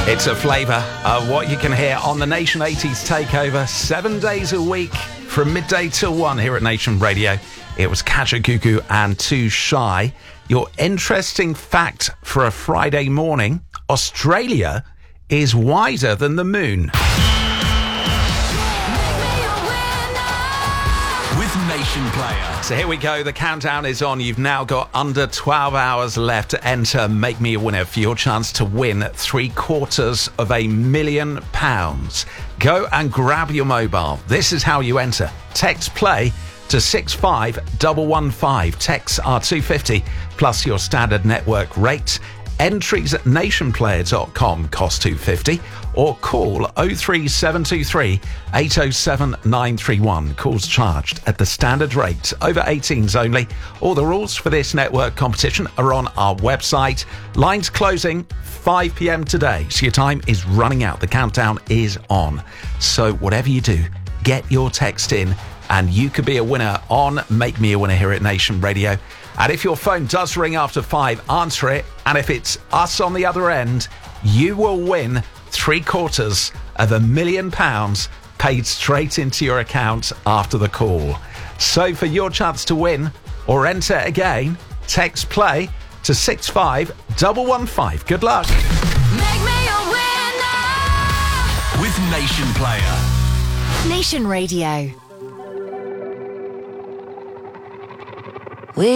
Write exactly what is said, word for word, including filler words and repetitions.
It's a flavour of what you can hear on the Nation eighties Takeover, seven days a week from midday till one here at Nation Radio. It was Kajagoogoo and Too Shy. Your interesting fact for a Friday morning: Australia is wider than the moon. With Nation Player. So here we go. The countdown is on. You've now got under twelve hours left to enter Make Me a Winner for your chance to win three quarters of a million pounds. Go and grab your mobile. This is how you enter. Text play to six five one one five. Texts are two pounds fifty plus your standard network rate. Entries at nation player dot com cost two pounds fifty, or call oh three seven two three eight oh seven nine three one. Calls charged at the standard rate. Over eighteens only. All the rules for this network competition are on our website. Lines closing five p.m. today, so your time is running out. The countdown is on. So whatever you do, get your text in and you could be a winner on Make Me a Winner here at Nation Radio. And if your phone does ring after five, answer it. And if it's us on the other end, you will win three quarters of a million pounds paid straight into your account after the call. So for your chance to win or enter again, text play to six five one one five. Good luck. Make me a winner with Nation Player. Nation Radio.